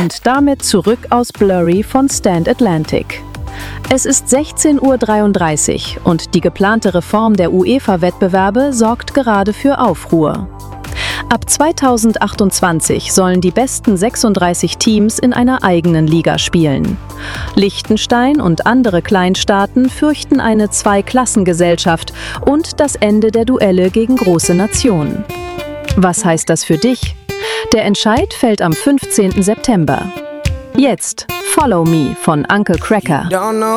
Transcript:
Und damit zurück aus Blurry von Stand Atlantic. Es ist 16:33 Uhr und die geplante Reform der UEFA-Wettbewerbe sorgt gerade für Aufruhr. Ab 2028 sollen die besten 36 Teams in einer eigenen Liga spielen. Liechtenstein und andere Kleinstaaten fürchten eine Zweiklassengesellschaft und das Ende der Duelle gegen große Nationen. Was heißt das für dich? Der Entscheid fällt am 15. September. Jetzt Follow Me von Uncle Cracker.